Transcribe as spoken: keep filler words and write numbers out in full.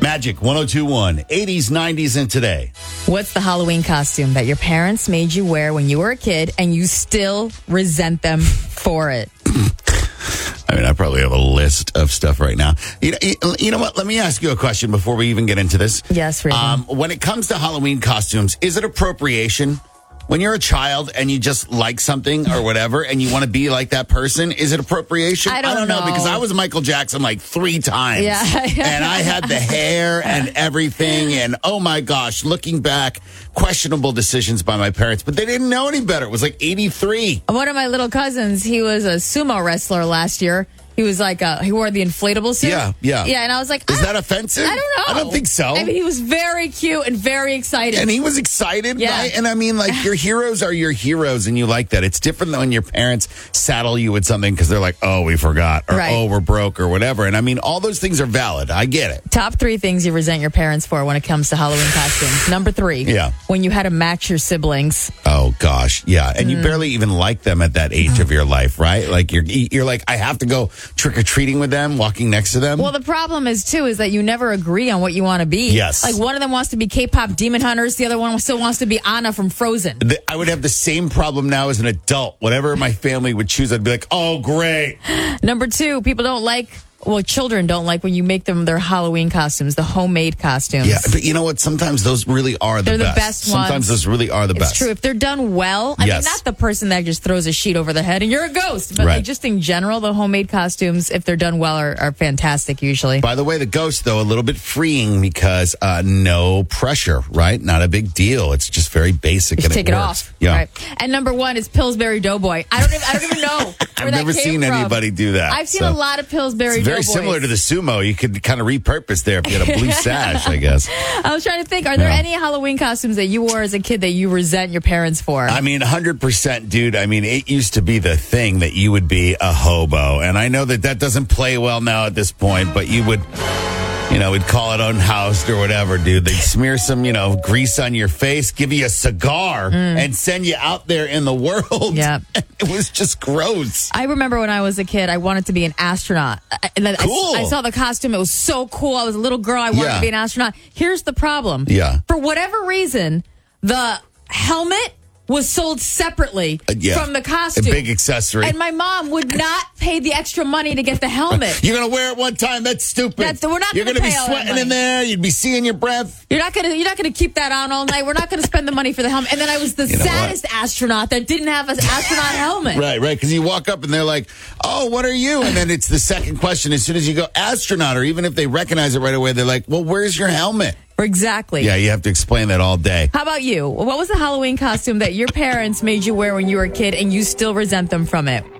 Magic one oh two point one, eighties, nineties, and today. What's the Halloween costume that your parents made you wear when you were a kid and you still resent them for it? I mean, I probably have a list of stuff right now. You know, you know what? Let me ask you a question before we even get into this. Yes, Regan. Um, when it comes to Halloween costumes, is it appropriation? When you're a child and you just like something or whatever and you want to be like that person, is it appropriation? I don't, I don't know. know because I was Michael Jackson like three times. Yeah. And I had the hair and everything. And oh my gosh, looking back, questionable decisions by my parents. But they didn't know any better. It was like eighty-three. One of my little cousins, he was a sumo wrestler last year. He was like, uh, he wore the inflatable suit. Yeah, yeah. Yeah, and I was like, Is I that offensive? I don't know. I don't think so. I mean, he was very cute and very excited. And he was excited, Yeah. right? And I mean, like, your heroes are your heroes, and you like that. It's different than when your parents saddle you with something because they're like, oh, we forgot, or Right. oh, we're broke, or whatever. And I mean, all those things are valid. I get it. Top three things you resent your parents for when it comes to Halloween costumes. Number three. Yeah. When you had to match your siblings. Oh, gosh. Yeah. And Mm. you barely even like them at that age of your life, right? Like, you're, you're like, I have to go trick-or-treating with them, walking next to them. Well, the problem is, too, is that you never agree on what you want to be. Yes. Like, one of them wants to be K-pop Demon Hunters. The other one still wants to be Anna from Frozen. The- I would have the same problem now as an adult. Whatever my family would choose, I'd be like, oh, great. Number two, people don't like, well, children don't like when you make them their Halloween costumes, the homemade costumes. Yeah, but you know what? Sometimes those really are the They're the best. best Sometimes ones. those really are the It's best. true. If they're done well, I Yes. mean, not the person that just throws a sheet over the head and you're a ghost, but Right. like just in general, the homemade costumes, if they're done well, are, are fantastic usually. By the way, the ghost, though, a little bit freeing because uh, no pressure, right? Not a big deal. It's just very basic. Just and take it it works. off. Yeah. Right. And number one is Pillsbury Doughboy. I don't even, I don't even know where I've that never came seen from. anybody do that. I've seen so. a lot of Pillsbury It's very Doughboys. similar to the sumo. You could kind of repurpose there if you had a blue sash, I guess. I was trying to think, are there Yeah. any Halloween costumes that you wore as a kid that you resent your parents for? I mean, one hundred percent, dude. I mean, it used to be the thing that you would be a hobo. And I know that that doesn't play well now at this point, but you would, you know, we'd call it unhoused or whatever, dude. They'd smear some, you know, grease on your face, give you a cigar, and send you out there in the world. Yep. It was just gross. I remember when I was a kid, I wanted to be an astronaut. I- And then I- Cool. I, saw the costume. It was so cool. I was a little girl. I wanted Yeah. to be an astronaut. Here's the problem. Yeah. For whatever reason, the helmet was sold separately Uh, yeah. from the costume. A big accessory. And my mom would not pay the extra money to get the helmet. You're going to wear it one time. That's stupid. That's- we're not You're gonna gonna be pay all that sweating in money. there. You'd be seeing your breath. You're not gonna you're not gonna keep that on all night. We're not gonna spend the money for the helmet. And then I was the You know saddest astronaut that didn't have an astronaut helmet. Right, right. Because you walk up and they're like, oh, what are you? And then it's the second question. As soon as you go astronaut, or even if they recognize it right away, they're like, well, where's your helmet? Exactly. Yeah, you have to explain that all day. How about you? What was the Halloween costume that your parents made you wear when you were a kid and you still resent them from it?